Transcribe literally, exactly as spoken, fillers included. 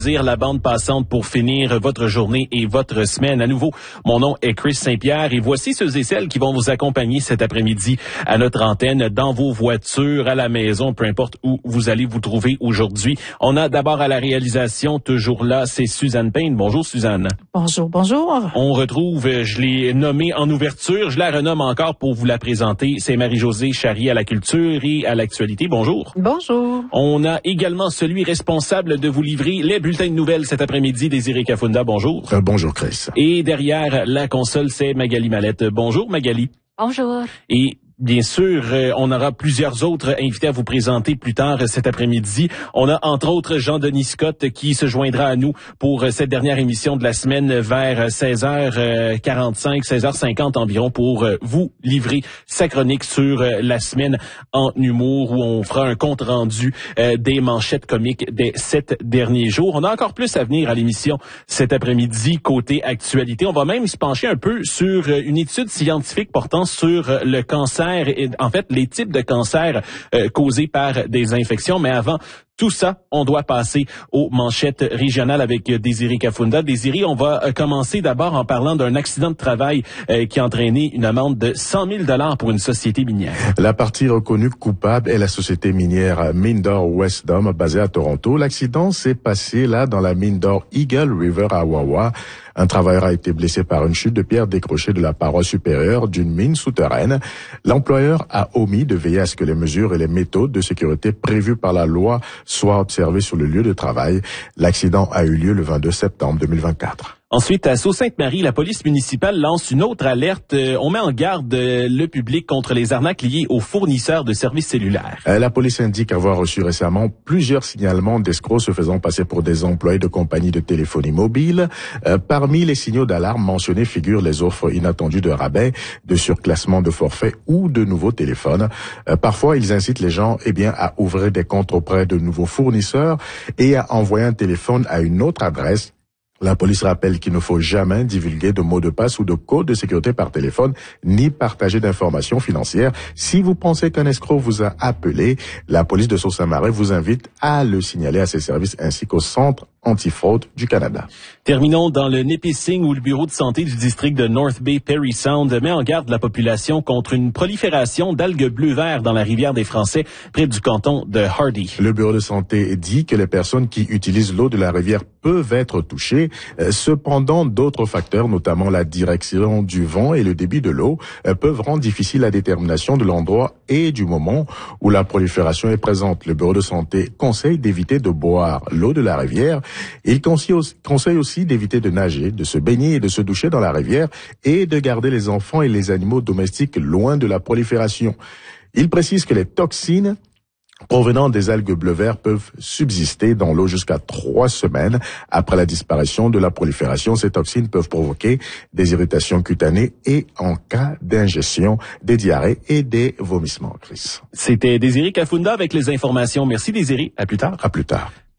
dire la bande passante pour finir votre journée et votre semaine. À nouveau, mon nom est Chris Saint-Pierre et voici ceux et celles qui vont vous accompagner cet après-midi à notre antenne, dans vos voitures, à la maison, peu importe où vous allez vous trouver aujourd'hui. On a d'abord à la réalisation, toujours là, c'est Suzanne Payne. Bonjour Suzanne. Bonjour, bonjour. On retrouve, je l'ai nommée en ouverture, je la renomme encore pour vous la présenter, c'est Marie-Josée Charrier à la culture et à l'actualité. Bonjour. Bonjour. On a également celui responsable de vous livrer les bulletins de nouvelles cet après-midi, Désiré Kafunda. Bonjour. Euh, bonjour, Chris. Et derrière la console, c'est Magali Mallette. Bonjour, Magali. Bonjour. Et bien sûr, euh, on aura plusieurs autres invités à vous présenter plus tard euh, cet après-midi. On a entre autres Jean-Denis Scott qui se joindra à nous pour euh, cette dernière émission de la semaine vers seize heures quarante-cinq, seize heures cinquante environ pour euh, vous livrer sa chronique sur euh, la semaine en humour où on fera un compte rendu euh, des manchettes comiques des sept derniers jours. On a encore plus à venir à l'émission cet après-midi côté actualité. On va même se pencher un peu sur euh, une étude scientifique portant sur euh, le cancer. Et en fait, les types de cancers euh, causés par des infections. Mais avant tout ça, on doit passer aux manchettes régionales avec Désiré Kafunda. Désiré, on va euh, commencer d'abord en parlant d'un accident de travail euh, qui a entraîné une amende de cent mille dollars pour une société minière. La partie reconnue coupable est la société minière Mine d'or Wesdome, basée à Toronto. L'accident s'est passé là dans la mine d'or Eagle River à Wawa. Un travailleur a été blessé par une chute de pierre décrochée de la paroi supérieure d'une mine souterraine. L'employeur a omis de veiller à ce que les mesures et les méthodes de sécurité prévues par la loi soient observées sur le lieu de travail. L'accident a eu lieu le vingt-deux septembre deux mille vingt-quatre. Ensuite, à Sault-Sainte-Marie, la police municipale lance une autre alerte. Euh, on met en garde euh, le public contre les arnaques liées aux fournisseurs de services cellulaires. Euh, la police indique avoir reçu récemment plusieurs signalements d'escrocs se faisant passer pour des employés de compagnies de téléphonie mobile. Euh, parmi les signaux d'alarme mentionnés figurent les offres inattendues de rabais, de surclassement de forfaits ou de nouveaux téléphones. Euh, parfois, ils incitent les gens eh bien, à ouvrir des comptes auprès de nouveaux fournisseurs et à envoyer un téléphone à une autre adresse. La police rappelle qu'il ne faut jamais divulguer de mots de passe ou de code de sécurité par téléphone, ni partager d'informations financières. Si vous pensez qu'un escroc vous a appelé, la police de Sault-Sainte-Marie vous invite à le signaler à ses services ainsi qu'au Centre antifraude du Canada. Terminons dans le Nipissing où le bureau de santé du district de North Bay Perry Sound met en garde la population contre une prolifération d'algues bleu-vert dans la rivière des Français près du canton de Hardy. Le bureau de santé dit que les personnes qui utilisent l'eau de la rivière peuvent être touchées. Cependant, d'autres facteurs, notamment la direction du vent et le débit de l'eau, peuvent rendre difficile la détermination de l'endroit et du moment où la prolifération est présente. Le bureau de santé conseille d'éviter de boire l'eau de la rivière. Il conseille aussi d'éviter de nager, de se baigner et de se doucher dans la rivière et de garder les enfants et les animaux domestiques loin de la prolifération. Il précise que les toxines provenant des algues bleu-vert peuvent subsister dans l'eau jusqu'à trois semaines après la disparition de la prolifération. Ces toxines peuvent provoquer des irritations cutanées et, en cas d'ingestion, des diarrhées et des vomissements. Chris. C'était Désiré Kafunda avec les informations. Merci Désiré. À plus tard. À plus tard.